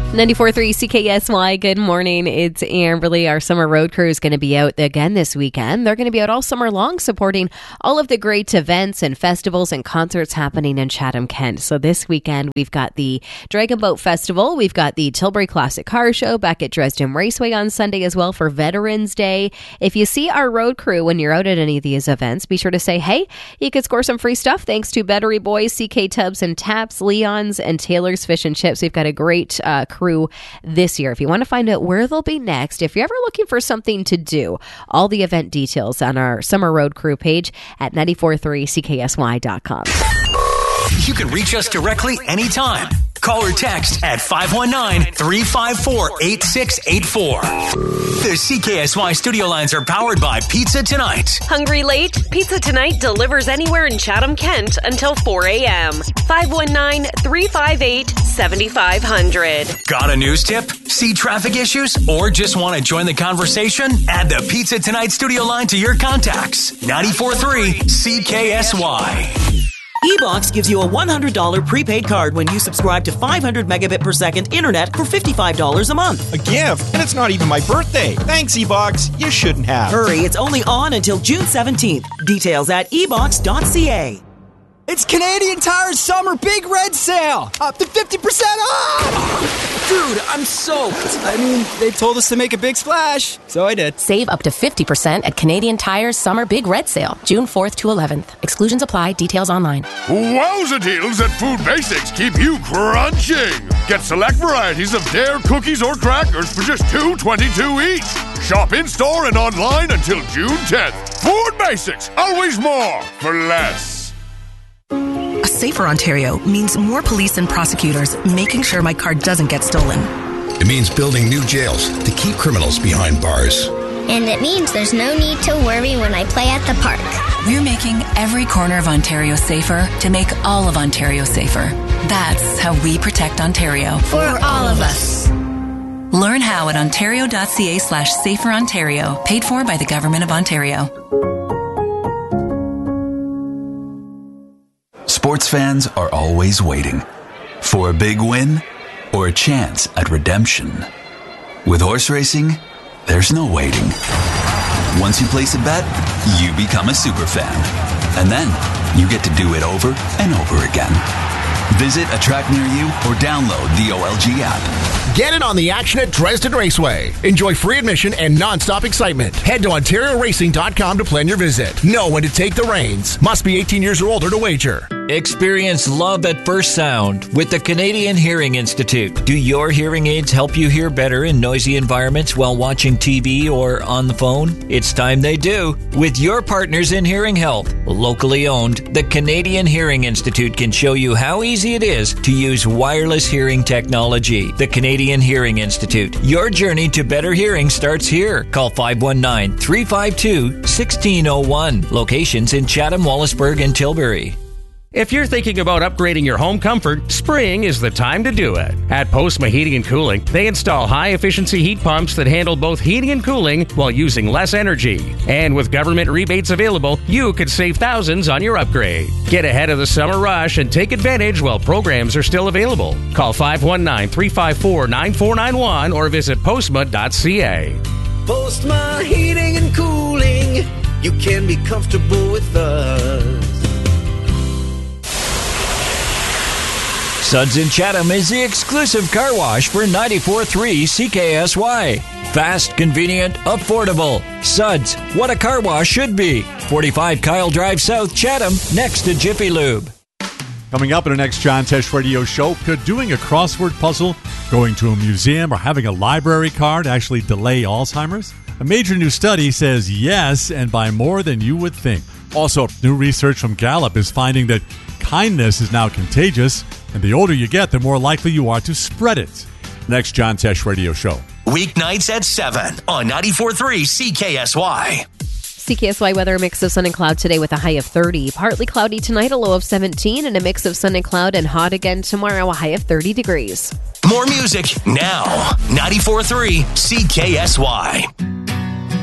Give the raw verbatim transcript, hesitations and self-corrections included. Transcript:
ninety-four point three C K S Y, good morning. It's Amberly. Our summer road crew is going to be out again this weekend. They're going to be out all summer long supporting all of the great events and festivals and concerts happening in Chatham, Kent. So this weekend, we've got the Dragon Boat Festival. We've got the Tilbury Classic Car Show back at Dresden Raceway on Sunday as well for Veterans Day. If you see our road crew when you're out at any of these events, be sure to say, hey, you could score some free stuff thanks to Battery Boys, C K Tubs and Taps, Leon's, and Taylor's Fish and Chips. We've got a great uh, crew this year. If you want to find out where they'll be next, if you're ever looking for something to do, all the event details on our Summer Road Crew page at nine four three C K S Y dot com. You can reach us directly anytime. Call or text at five one nine, three five four, eight six eight four. The C K S Y studio lines are powered by Pizza Tonight. Hungry late? Pizza Tonight delivers anywhere in Chatham, Kent until four a.m. five one nine, three five eight, seven five zero zero. Got a news tip? See traffic issues? Or just want to join the conversation? Add the Pizza Tonight studio line to your contacts. ninety-four point three C K S Y. eBox gives you a one hundred dollars prepaid card when you subscribe to five hundred megabit per second internet for fifty-five dollars a month. A gift? And it's not even my birthday. Thanks, eBox. You shouldn't have. Hurry, it's only on until June seventeenth. Details at e box dot c a. It's Canadian Tire's summer big red sale. Up to fifty percent off! Dude, I'm soaked. I mean, they told us to make a big splash, so I did. Save up to fifty percent at Canadian Tire's summer big red sale, June fourth to eleventh. Exclusions apply. Details online. Wowza deals at Food Basics keep you crunching. Get select varieties of Dare cookies or crackers for just two dollars and twenty-two cents each. Shop in-store and online until June tenth. Food Basics, always more for less. A safer Ontario means more police and prosecutors making sure my car doesn't get stolen. It means building new jails to keep criminals behind bars. And it means there's no need to worry when I play at the park. We're making every corner of Ontario safer to make all of Ontario safer. That's how we protect Ontario. For all of us. Learn how at ontario.ca slash safer Ontario. Paid for by the Government of Ontario. Sports fans are always waiting for a big win or a chance at redemption. With horse racing, there's no waiting. Once you place a bet, you become a super fan. And then you get to do it over and over again. Visit a track near you or download the O L G app. Get in on the action at Dresden Raceway. Enjoy free admission and non-stop excitement. Head to ontario racing dot com to plan your visit. Know when to take the reins. Must be eighteen years or older to wager. Experience love at first sound with the Canadian Hearing Institute. Do your hearing aids help you hear better in noisy environments while watching T V or on the phone? It's time they do. With your partners in hearing health, locally owned, the Canadian Hearing Institute can show you how easy it is to use wireless hearing technology. The Canadian Hearing Institute. Your journey to better hearing starts here. Call five one nine, three five two, one six zero one. Locations in Chatham, Wallaceburg, and Tilbury. If you're thinking about upgrading your home comfort, spring is the time to do it. At Postma Heating and Cooling, they install high-efficiency heat pumps that handle both heating and cooling while using less energy. And with government rebates available, you could save thousands on your upgrade. Get ahead of the summer rush and take advantage while programs are still available. Call five one nine, three five four, nine four nine one or visit postma dot c a. Postma Heating and Cooling, you can be comfortable with us. Suds in Chatham is the exclusive car wash for ninety-four point three C K S Y. Fast, convenient, affordable. Suds, what a car wash should be. forty-five Kyle Drive South, Chatham, next to Jiffy Lube. Coming up in our next John Tesh Radio Show, could doing a crossword puzzle, going to a museum, or having a library card actually delay Alzheimer's? A major new study says yes, and by more than you would think. Also, new research from Gallup is finding that kindness is now contagious, and the older you get, the more likely you are to spread it. Next John Tesh Radio Show. Weeknights at seven on ninety-four point three C K S Y. C K S Y weather, a mix of sun and cloud today with a high of thirty. Partly cloudy tonight, a low of seventeen, and a mix of sun and cloud and hot again tomorrow, a high of thirty degrees. More music now. ninety-four point three C K S Y.